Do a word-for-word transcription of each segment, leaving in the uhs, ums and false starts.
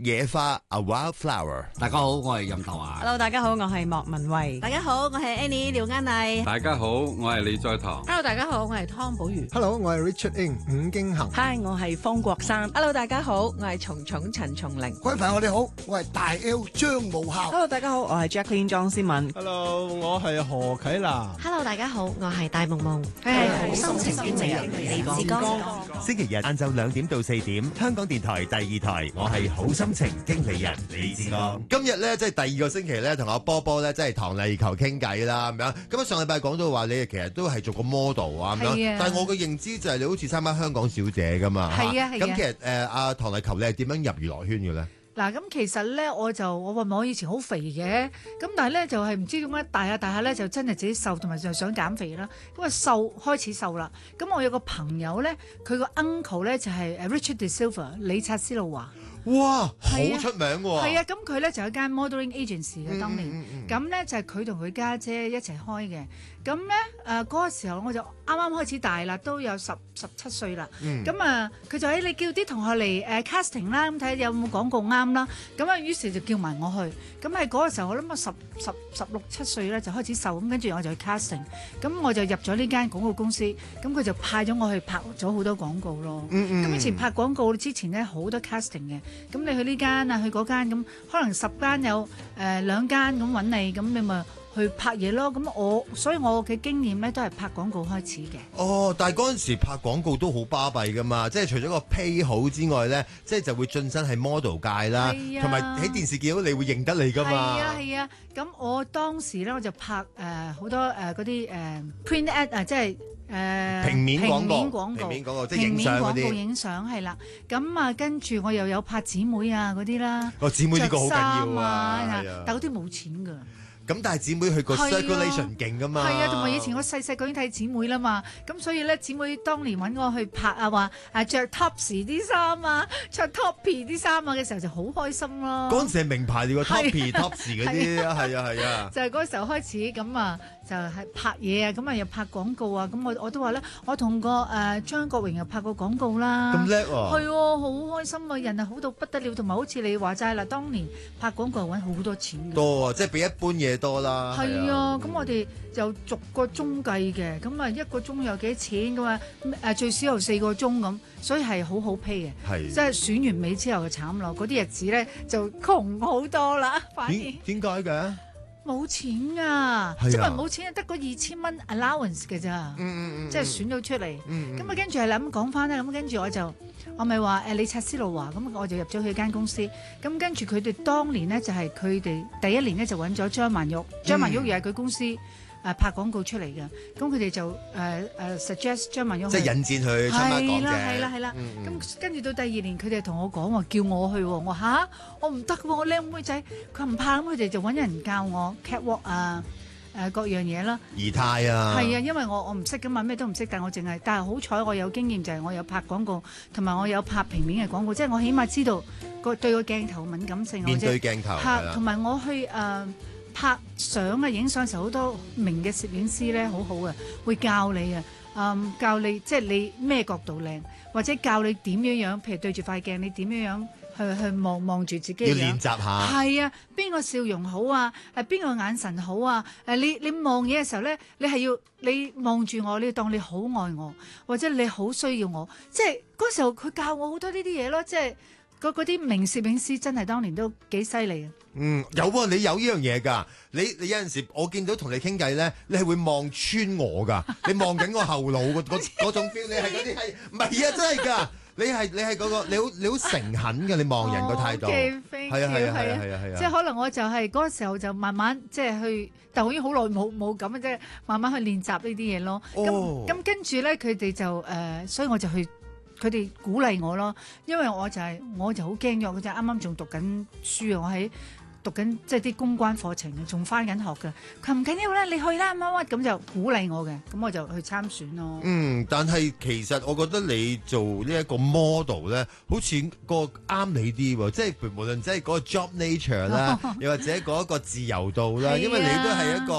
野花 A Wildflower。 大家好，我係任達華。 Hello， 大家好，我係莫文蔚。 大家好，我係 Annie 廖嘉麗。 大家好，我係李在堂。 Hello， 大家好，我係湯寶如。 Hello， 我係 Richard Ing 伍京衡。 Hi， 我係方國珊。 Hello， 大家好，我係蟲蟲陳松伶。 各位朋友你好，我係大 L 張無孝。 Hello， 大家好，我係 Jacqueline 莊思敏。 Hello， 我係何啟南。 Hello， 大家好，我係戴夢夢。佢係好心情經理人李志剛。 星期日晏晝兩點到四點，香港電台第二台，我係好心情經理人李志剛。今日咧即係第二個星期咧，同阿波波咧即係唐麗球傾偈啦咁樣。咁啊上禮拜講到話你其實都係做過 model 啊咁樣，但係我嘅認知就係你好似參加香港小姐噶嘛。 係啊係啊。 咁其實誒阿唐麗球你係點樣入娛樂圈嘅咧？ 嗱，咁其實咧，我就我話我以前好肥嘅，咁但係咧就係唔知點解大下大下咧就真係自己瘦，同埋就想減肥啦。咁啊瘦開始瘦啦。咁我有個朋友咧，佢個 uncle 咧就係 Richard De Silva 李察斯路華。 哇，好出名喎！ 係啊，咁佢咧就有一間 modeling agency 嘅當年，咁咧、嗯嗯嗯、就係佢同佢家姐一齊開嘅。咁咧誒嗰個時候我就啱啱開始大啦，都有十十七歲啦。咁啊佢就喺你叫啲同學嚟誒 casting 啦，咁睇下有冇廣告啱啦。咁啊於是就叫埋我去。咁喺嗰個時候我諗我十十十六七歲咧就開始瘦，咁跟住我就去 casting。咁我就入咗呢間廣告公司，咁佢就派咗我去拍咗好多廣告咯。咁、嗯嗯、以前拍廣告之前咧好多 casting 嘅。咁你去呢間啊，去嗰間咁，可能十間有誒、呃、兩間咁揾你，咁你咪去拍嘢咯。咁我所以我嘅經驗咧都係拍廣告開始嘅。 哦，但係嗰陣時拍廣告都好巴閉噶嘛，即係除咗個 pay 好之外咧，即係就會晉身喺 model 界啦，同埋喺電視見到你會認得你噶嘛。 係啊係啊，咁、啊、我當時咧我就拍誒好、呃、多誒嗰啲誒 print ad 啊，即係。誒、呃、 平面廣告， 平面廣告， 即係影相嗰啲， 影相係啦。咁啊，跟住我又有拍姊妹啊嗰啲啦。 哦，姊妹呢個好緊要啊， 係啊，但嗰啲冇錢㗎。 咁但係姊妹佢個 circulation 勁㗎嘛。 係啊，同埋以前我細細個已經睇姊妹啦嘛。咁所以咧，姊妹當年揾我去拍啊，話誒著 tops 啲衫啊，着 toppy 啲衫啊嘅時候就好開心咯。 嗰陣時係名牌嚟個 toppy tops 嗰啲，係啊係啊。 就係嗰時候開始咁啊。就係拍嘢啊，咁啊又拍廣告啊，咁我我都話咧，我同個誒張國榮又拍過廣告啦。 咁叻喎！ 係喎，好開心啊！人係好到不得了，同埋好似你話齋啦，當年拍廣告揾好多錢。 多啊，即係比一般嘢多啦。 係啊，咁我哋就逐個鐘計嘅，咁啊一個鐘有幾錢咁啊？誒最少有四個鐘咁，所以係好好 pay 嘅。係。即係選完美之後嘅慘咯，嗰啲日子咧就窮好多啦。反而點點解嘅？ 冇錢啊！即係冇錢，得嗰二千蚊 allowance 嘅咋，即係選咗出嚟。咁啊，跟住係啦，咁講翻咧，咁跟住我就我咪話誒李察斯路華，咁我就入咗佢間公司。咁跟住佢哋當年咧就係佢哋第一年咧就揾咗張曼玉，張曼玉又係佢公司。誒拍廣告出嚟嘅，咁佢哋就誒誒、呃呃、suggest 張曼玉即係引薦佢參加港姐。係啦係啦係啦，咁跟住到第二年佢哋同我講話叫我去喎，我嚇我唔得喎，我靚妹仔，佢唔怕，咁佢哋就揾人教我 catwalk 啊誒、呃、各樣嘢啦。儀態啊，係啊，因為我我唔識噶嘛，咩都唔識，但係我淨係，但係好彩我有經驗，就係我有拍廣告，同埋我有拍平面嘅廣告，即係我起碼知道個對個鏡頭敏感性， 面對鏡頭拍，同埋我去誒。呃拍相啊，影相時候好多名嘅攝影師咧，好好啊，會教你啊，嗯，教你即係你咩角度靚，或者教你點樣樣，譬如對住塊鏡，你點樣樣去去望望住自己嘅樣， 要練習下。係啊，邊個笑容好啊？誒，邊個眼神好啊？誒，你你望嘢嘅時候咧，你係要你望住我，你要當你好愛我，或者你好需要我，即係嗰時候佢教我好多呢啲嘢咯，即係嗰嗰啲名攝影師真係當年都幾犀利啊！ 嗯，有喎、啊，你有呢樣嘢㗎。你你有陣時，我見到同你傾偈咧，你係會望穿我㗎。你望緊我後腦嗰嗰種 feel， 你係嗰啲係唔係啊？真係㗎。你係你係嗰、嗰個你好你好誠懇嘅，你望人個態度。係、oh, okay, 啊係啊係啊係啊係啊！ 即係可能我就係嗰個時候就慢慢即係去，但我已經好耐冇冇咁啊，即係慢慢去練習呢啲嘢咯。咁咁、oh. 跟住咧，佢哋就誒、呃，所以我就去。佢哋鼓勵我咯，因為我就係、是、我就好驚咗，佢就啱啱仲讀緊書啊，我喺讀緊即係啲公關課程啊，仲翻緊學㗎。佢唔緊要啦，你去啦乜乜咁就鼓勵我嘅，咁我就去參選咯。 嗯，但係其實我覺得你做呢一個 model 咧，好似個啱你啲喎，即係無論即係嗰個 job nature 啦，又或者嗰一個自由度啦，因為你都係一個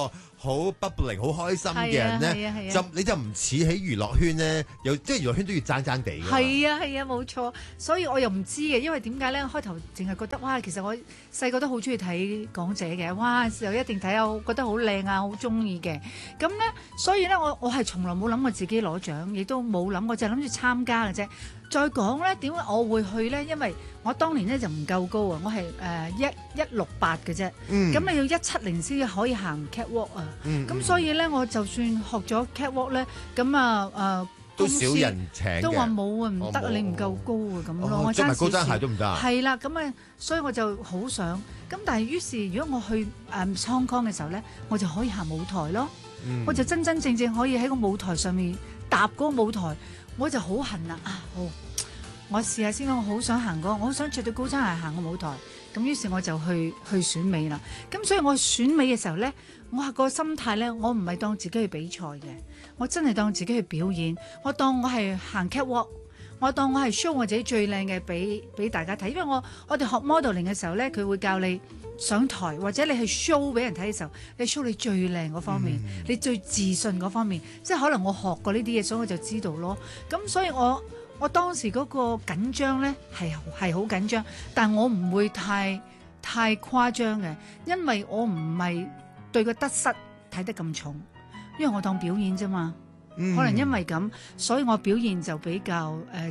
好 bubbling 好開心嘅人係啊係啊咧， 係啊就你就唔似喺娛樂圈咧，又即係娛樂圈都要爭爭地㗎嘛。 係啊係啊，冇錯。所以我又唔知嘅，因為點解咧？開頭淨係覺得哇，其實我細個都好中意睇港姐嘅，哇又一定睇啊，覺得好靚啊，好中意嘅。咁咧，所以咧，我我係從來冇諗過自己攞獎，亦都冇諗過，就係諗住參加嘅啫。再講咧，點解我會去咧？因為我當年咧就唔夠高啊，我係誒一一六八嘅啫。咁、 嗯你要一七零先可以行 catwalk 啊。 嗯咁、所以咧，我就算學咗 catwalk 咧，咁啊誒都少人請嘅都話冇啊，唔得啊， 哦冇你唔夠高啊咁咯。 哦我爭着埋高踭少少鞋都唔得啊。 係啦，咁啊，所以我就好想。咁但係於是，如果我去誒 Hong Kong 嘅時候咧，我就可以行舞台咯。 嗯我就真真正正可以喺個舞台上面踏嗰個舞台，我就好恨啦啊！好，我試下先，我好想行嗰個，我好想着對高踭鞋行個舞台。咁於是我就去去選美啦。咁所以我選美嘅時候咧，我個心態咧，我唔係當自己去比賽嘅，我真係當自己去表演。我當我係行 catwalk，我當我係 show 我自己最靚嘅俾俾大家睇。因為我我哋學 modeling 嘅時候咧，佢會教你上台或者你去 show 俾人睇嘅時候，你 show 你最靚嗰方面， 嗯你最自信嗰方面。即係可能我學過呢啲嘢，所以我就知道咯。咁所以我我當時嗰個緊張咧係係好緊張，但我唔會太太誇張嘅，因為我唔係對個得失睇得咁重，因為我當表演啫嘛。 嗯可能因為咁，所以我表現就比較誒、呃